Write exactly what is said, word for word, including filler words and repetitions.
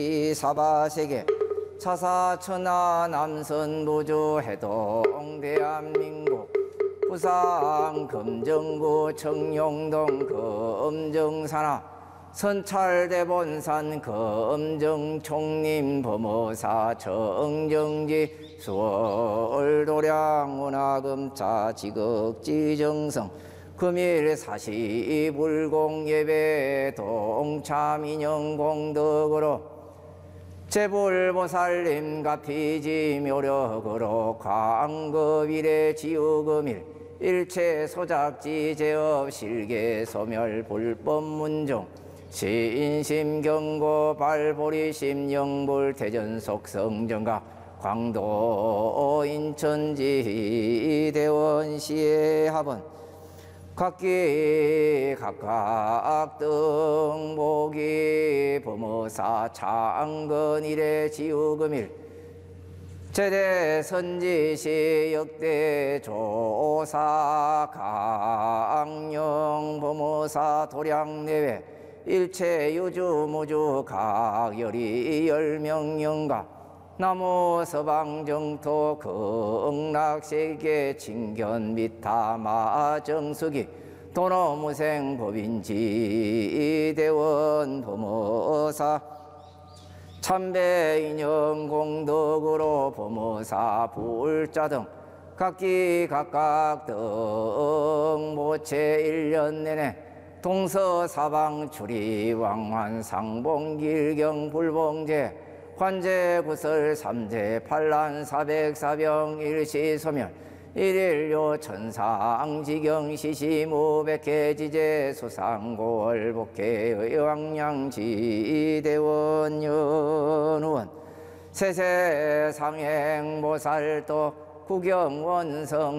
사바세계 차사천하 남선부주 해동 대한민국 부산 금정구 청룡동 금정산하 선찰대본산 금정총림 범어사 정정지 수월도량 운하금차 지극지정성 금일 사시불공예배 동참인영공덕으로 제불보살님 가피지 묘력으로 광급일의 지우금일 일체 소작지 제업 실계 소멸 불법문종 신심경고 발보리심 영불 대전속성정가 광도 인천지 대원시의 합원 각기 각각 등복이 범어사 창건일의 지우금일 제대 선지시 역대 조사 강령 범어사 도량내외 일체 유주무주 각열이 열명영가 나무 서방정토 극락세계 칭견 미타마 정수기 도노무생 법인지 대원 범어사 참배인영 공덕으로 범어사 불자 등 각기 각각 등 모체 일 년 내내 동서사방 출이 왕환 상봉길경 불봉제 관제 구설 삼재 팔란 사백 사병 일시소멸 일일요 천상지경 시시무백회 지제 수상고월 복회 왕량지 대원연원 세세상행보살도 구경원성